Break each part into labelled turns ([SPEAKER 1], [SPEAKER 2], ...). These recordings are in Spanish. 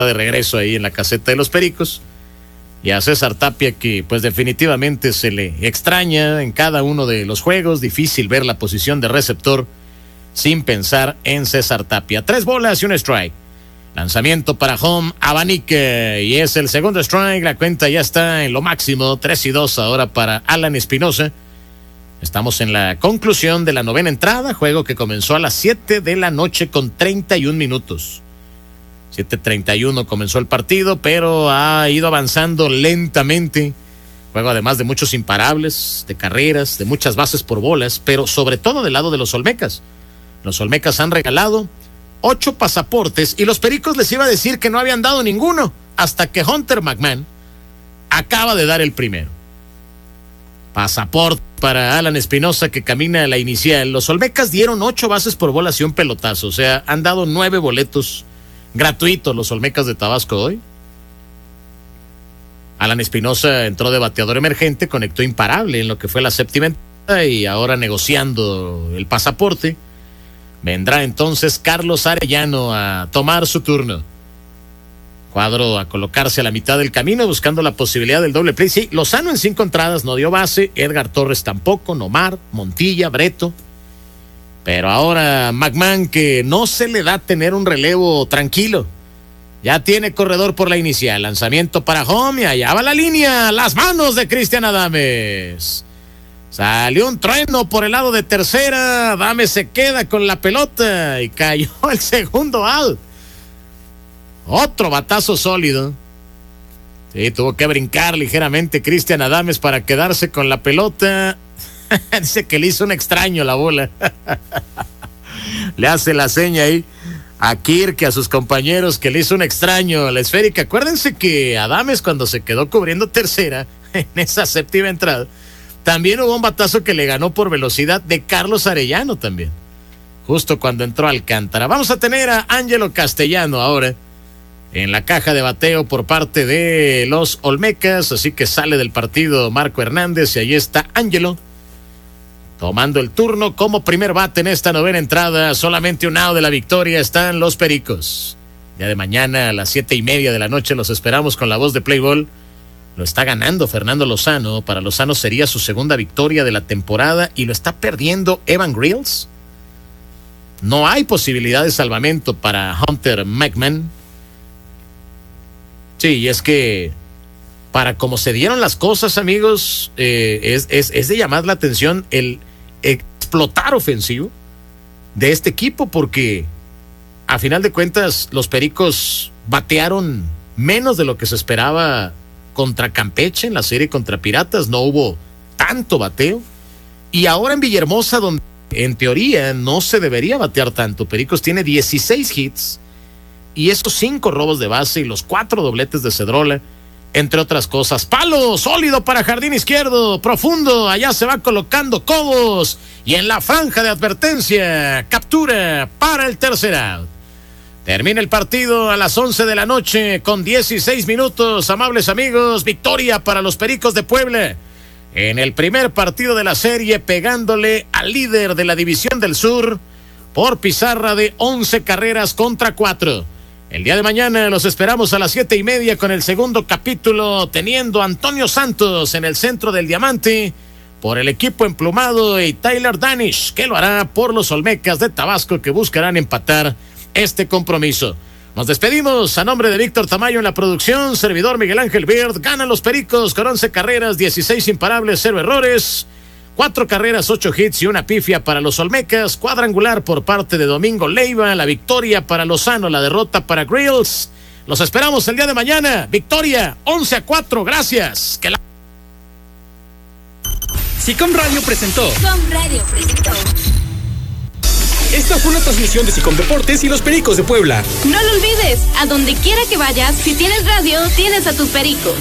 [SPEAKER 1] de regreso ahí en la caseta de los Pericos. Y a César Tapia, que pues definitivamente se le extraña en cada uno de los juegos. Difícil ver la posición de receptor sin pensar en César Tapia. 3 bolas y un strike. Lanzamiento para home, abanica, y es el segundo strike. La cuenta ya está en lo máximo, 3-2 ahora para Alan Espinosa. Estamos en la conclusión de la 9ª entrada, juego que comenzó a las 7 de la noche con 31 minutos. 7:31 comenzó el partido, pero ha ido avanzando lentamente. Juego además de muchos imparables, de carreras, de muchas bases por bolas, pero sobre todo del lado de los Olmecas. Los Olmecas han regalado 8 pasaportes y los Pericos les iba a decir que no habían dado ninguno hasta que Hunter McMahon acaba de dar el primero. Pasaporte para Alan Espinosa, que camina a la inicial. Los Olmecas dieron 8 bases por bolas y un pelotazo, o sea, han dado 9 boletos gratuitos los Olmecas de Tabasco hoy. Alan Espinosa entró de bateador emergente, conectó imparable en lo que fue la 7ª entrada y ahora negociando el pasaporte. Vendrá entonces Carlos Arellano a tomar su turno. Cuadro a colocarse a la mitad del camino buscando la posibilidad del doble play. Sí, Lozano en 5 entradas no dio base, Edgar Torres tampoco, Nomar, Montilla, Breto. Pero ahora McMahon, que no se le da tener un relevo tranquilo. Ya tiene corredor por la inicial, lanzamiento para home y allá va la línea, las manos de Cristian Adames. Salió un trueno por el lado de tercera. Adames se queda con la pelota y cayó el segundo out. Otro batazo sólido. Sí, tuvo que brincar ligeramente Cristian Adames para quedarse con la pelota. Dice que le hizo un extraño la bola. Le hace la seña ahí a Kirk, a sus compañeros, que le hizo un extraño la esférica. Acuérdense que Adames, cuando se quedó cubriendo tercera en esa 7ª entrada, también hubo un batazo que le ganó por velocidad de Carlos Arellano también, justo cuando entró Alcántara. Vamos a tener a Ángelo Castellano ahora en la caja de bateo por parte de los Olmecas, así que sale del partido Marco Hernández y ahí está Ángelo tomando el turno como primer bate en esta 9ª entrada. Solamente un out de la victoria están los Pericos. Ya de mañana a las 7:30 de la noche los esperamos con la voz de Play Ball. Lo está ganando Fernando Lozano. Para Lozano sería su segunda victoria de la temporada y lo está perdiendo Evan Grills. No hay posibilidad de salvamento para Hunter McMahon. Sí, y es que para cómo se dieron las cosas, amigos, es de llamar la atención el explotar ofensivo de este equipo, porque a final de cuentas los Pericos batearon menos de lo que se esperaba contra Campeche en la serie contra Piratas. No hubo tanto bateo, y ahora en Villahermosa, donde en teoría no se debería batear tanto, Pericos tiene 16 hits y esos 5 robos de base y los 4 dobletes de Cedrola, entre otras cosas. Palo sólido para jardín izquierdo, profundo, allá se va colocando Cobos y en la franja de advertencia captura para el tercer out. Termina el partido a las 11 de la noche con 16 minutos, amables amigos. Victoria para los Pericos de Puebla en el primer partido de la serie, pegándole al líder de la División del Sur por pizarra de 11 carreras contra 4. El día de mañana los esperamos a las 7:30 con el segundo capítulo, teniendo a Antonio Santos en el centro del diamante por el equipo emplumado y Tyler Danish, que lo hará por los Olmecas de Tabasco, que buscarán empatar este compromiso. Nos despedimos a nombre de Víctor Tamayo en la producción, servidor Miguel Ángel Bird. Ganan los Pericos con 11 carreras, 16 imparables, 0 errores, 4 carreras, 8 hits y una pifia para los Olmecas. Cuadrangular por parte de Domingo Leiva, la victoria para Lozano, la derrota para Grills. Los esperamos el día de mañana. Victoria 11-4, gracias.
[SPEAKER 2] SICOM Radio presentó.
[SPEAKER 3] Esta fue una transmisión de SICOM Deportes y los Pericos de Puebla.
[SPEAKER 4] No lo olvides, a donde quiera que vayas, si tienes radio, tienes a tus Pericos.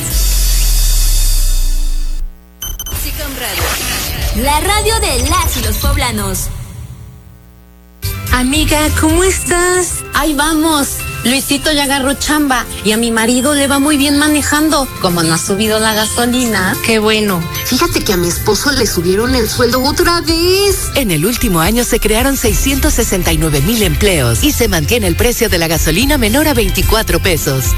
[SPEAKER 5] SICOM Radio, la radio de las y los poblanos.
[SPEAKER 6] Amiga, ¿cómo estás?
[SPEAKER 7] Ahí vamos. Luisito ya agarró chamba y a mi marido le va muy bien manejando. Como no ha subido la gasolina.
[SPEAKER 6] Qué bueno.
[SPEAKER 7] Fíjate que a mi esposo le subieron el sueldo otra vez.
[SPEAKER 8] En el último año se crearon 669,000 empleos y se mantiene el precio de la gasolina menor a 24 pesos.